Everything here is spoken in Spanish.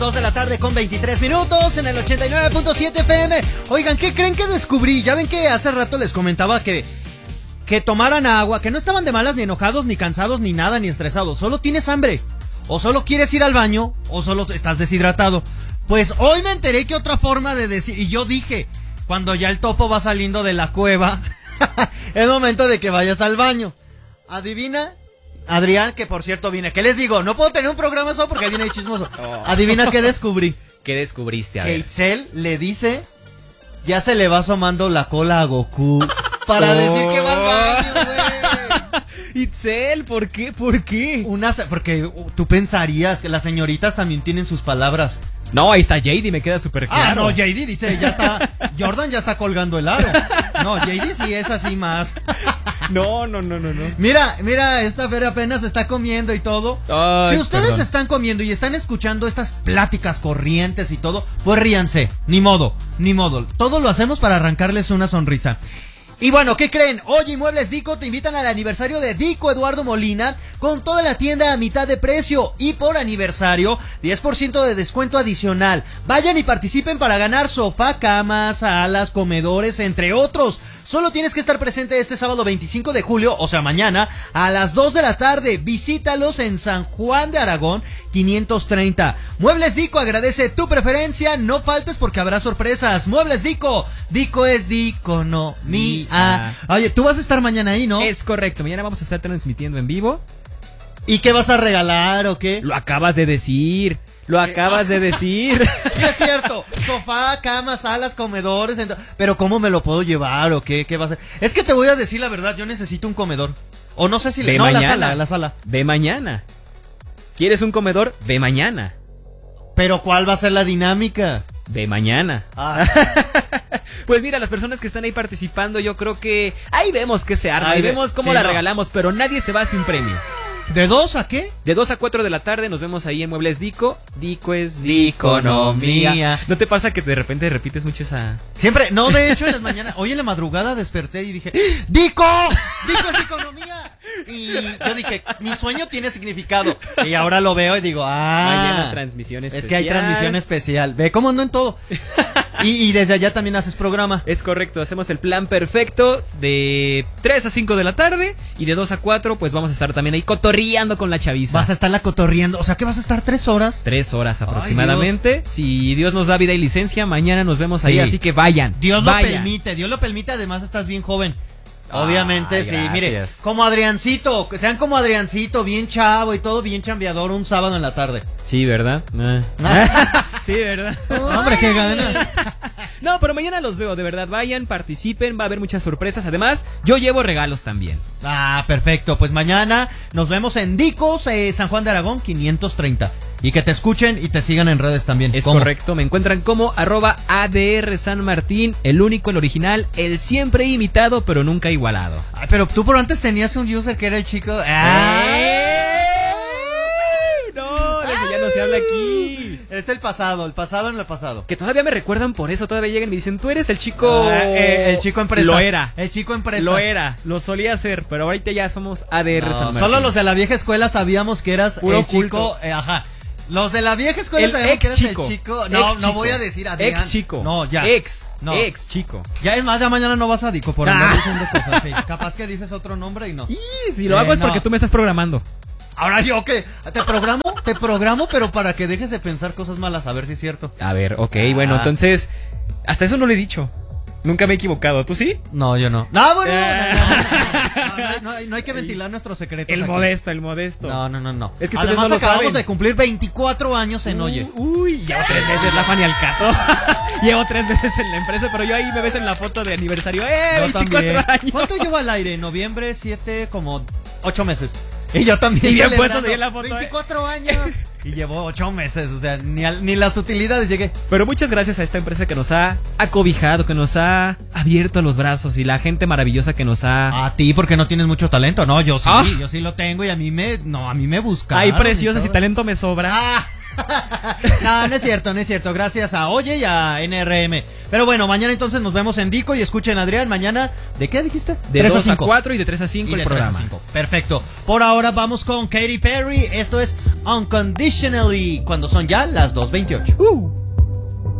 2 de la tarde con 23 minutos en el 89.7 FM. Oigan, ¿qué creen que descubrí? Ya ven que hace rato les comentaba que tomaran agua, que no estaban de malas, ni enojados, ni cansados, ni nada, ni estresados. Solo tienes hambre, o solo quieres ir al baño, o solo estás deshidratado. Pues hoy me enteré que otra forma de decir, y yo dije, cuando ya el topo va saliendo de la cueva, es momento de que vayas al baño. Adivina, Adrián, que por cierto viene. ¿Qué les digo? No puedo tener un programa solo porque viene chismoso. Adivina qué descubrí. ¿Qué descubriste? A que ver. Itzel le dice, ya se le va asomando la cola a Goku para decir que va al baño, güey. Itzel, ¿por qué? ¿Por qué? Porque tú pensarías que las señoritas también tienen sus palabras. No, ahí está JD, me queda súper claro. Ah, no, JD dice, ya está, Jordan ya está colgando el aro. No, JD sí es así más. No. Mira, esta Fer apenas está comiendo y todo. Ay, si ustedes perdón. están comiendo y están escuchando estas pláticas corrientes y todo, pues ríanse, ni modo. Todo lo hacemos para arrancarles una sonrisa. Y bueno, ¿qué creen? Hoy Muebles Dico te invitan al aniversario de Dico Eduardo Molina con toda la tienda a mitad de precio y por aniversario 10% de descuento adicional. Vayan y participen para ganar sofá, camas, salas, comedores, entre otros. Solo tienes que estar presente este sábado 25 de julio, o sea mañana, a las 2 de la tarde. Visítalos en San Juan de Aragón 530. Muebles Dico agradece tu preferencia, no faltes porque habrá sorpresas. Muebles Dico, Dico es Diconomía. Oye, tú vas a estar mañana ahí, ¿no? Es correcto, mañana vamos a estar transmitiendo en vivo. ¿Y qué vas a regalar o qué? Lo acabas de decir. Sí, es cierto. Sofá, camas, salas, comedores. Pero ¿cómo me lo puedo llevar o qué? ¿Qué va a hacer? Es que te voy a decir la verdad, yo necesito un comedor. O no sé si Ve no, mañana. la sala. Ve mañana. ¿Quieres un comedor? Ve mañana. Pero ¿cuál va a ser la dinámica? Ve mañana. Pues mira, las personas que están ahí participando, yo creo que ahí vemos que se arma, ahí vemos cómo la regalamos, pero nadie se va sin premio. ¿De 2 a qué? De 2 a 4 de la tarde nos vemos ahí en Muebles Dico. Dico es Diconomía. ¿No te pasa que de repente repites mucho esa...? Siempre, no, de hecho en las mañanas, hoy en la madrugada desperté y dije, ¡Dico! ¡Dico es Diconomía! Y yo dije, mi sueño tiene significado. Y ahora lo veo y digo, mañana transmisión especial. Es que hay transmisión especial. Ve cómo ando en todo. Y desde allá también haces programa. Es correcto, hacemos el plan perfecto de 3 a 5 de la tarde y de 2 a 4 pues vamos a estar también ahí cotorreando con la chaviza. Vas a estarla cotorreando, o sea que vas a estar 3 horas. 3 horas aproximadamente. Si Dios nos da vida y licencia, mañana nos vemos ahí, así que vayan. Dios lo permite, además estás bien joven. Obviamente, sí, mire, como Adriancito, que sean como Adriancito, bien chavo y todo, bien chambeador un sábado en la tarde. Sí, ¿verdad? Sí, ¿verdad? Hombre, qué ganas. No, pero mañana los veo, de verdad, vayan, participen, va a haber muchas sorpresas. Además, yo llevo regalos también. Perfecto, pues mañana nos vemos en Dicos, San Juan de Aragón 530. Y que te escuchen y te sigan en redes también. Es correcto, me encuentran como @ADR San Martín, el único, el original, el siempre imitado, pero nunca igualado. Pero tú por antes tenías un user que era el chico... No, eso ya no se habla aquí. Es el pasado en el pasado. Que todavía me recuerdan por eso, todavía llegan y me dicen, tú eres el chico... el chico empresa. Lo era. El chico empresa. Lo era, lo solía ser, pero ahorita ya somos ADR San Martín. Solo los de la vieja escuela sabíamos que eras puro el chico... Los de la vieja escuela sabíamos que eras el chico... No voy a decir Adrián. Ex chico. No, ya. Ex chico. Ya es más, ya mañana no vas a Dico por andar diciendo cosas. Sí. Capaz que dices otro nombre y no. Y si lo hago es porque tú me estás programando. Ahora yo que te programo, pero para que dejes de pensar cosas malas, a ver si es cierto. A ver, ok, bueno, entonces, hasta eso no lo he dicho. Nunca me he equivocado, ¿tú sí? No, yo no. No, bueno, no hay que ventilar nuestros secretos. El modesto. No. Es que además no acabamos de cumplir 24 años en Oye. Uy, llevo 3 veces la Fanny al caso. Llevo 3 veces en la empresa, pero yo ahí me ves en la foto de aniversario. 24 años. ¿Cuánto llevo al aire? Noviembre, 7, como 8 meses. Y yo también. Y bien puesto de la foto. 24 años. Y llevo 8 meses, o sea, ni las utilidades llegué. Pero muchas gracias a esta empresa que nos ha acobijado, que nos ha abierto los brazos y la gente maravillosa que nos ha... A ti porque no tienes mucho talento, no, yo sí lo tengo y a mí me buscaron. Ay, preciosas y talento me sobra. No, no es cierto, no es cierto. Gracias a Oye y a NRM. Pero bueno, mañana entonces nos vemos en Dico y escuchen a Adrián. Mañana, ¿de qué dijiste? De 2 a 4 y de 3 a 5 el programa. 3 a 5. Perfecto. Por ahora vamos con Katy Perry. Esto es Unconditionally, cuando son ya las 2:28.